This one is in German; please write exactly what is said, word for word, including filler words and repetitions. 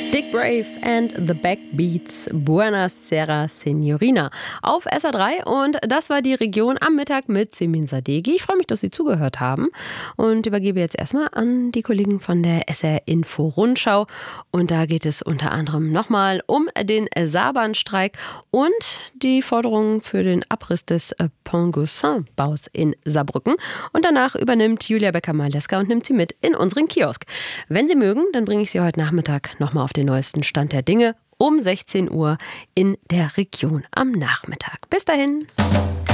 Dick Brave and the Backbeats, Buona Sera Signorina auf S R drei, und das war die Region am Mittag mit Semin Sadeghi. Ich freue mich, dass Sie zugehört haben und übergebe jetzt erstmal an die Kollegen von der S R Info Rundschau, und da geht es unter anderem nochmal um den Saarbahnstreik und die Forderungen für den Abriss des Pont-Goussin-Baus in Saarbrücken, und danach übernimmt Julia Becker-Maleska und nimmt Sie mit in unseren Kiosk. Wenn Sie mögen, dann bringe ich Sie heute Nachmittag nochmal auf den neuesten Stand der Dinge um sechzehn Uhr in der Region am Nachmittag. Bis dahin.